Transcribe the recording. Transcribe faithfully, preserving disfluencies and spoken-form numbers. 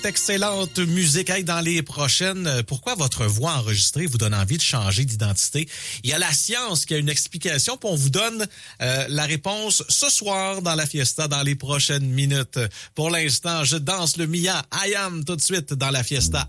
Excellente musique. Hey, dans les prochaines, pourquoi votre voix enregistrée vous donne envie de changer d'identité? Il y a la science qui a une explication, puis on vous donne euh, la réponse ce soir dans la fiesta, dans les prochaines minutes. Pour l'instant, je danse le Mia I Am tout de suite dans la fiesta.